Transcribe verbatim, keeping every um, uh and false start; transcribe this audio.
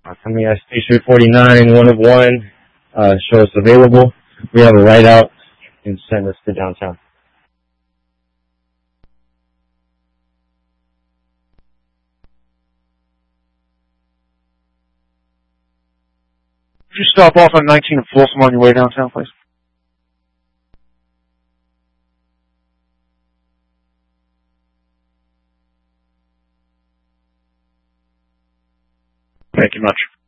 Uh, coming at Station forty-nine, one of one, uh, show us available. We have a ride out and send us to downtown. Could you stop off on nineteen and Folsom on your way downtown, please? Thank you much.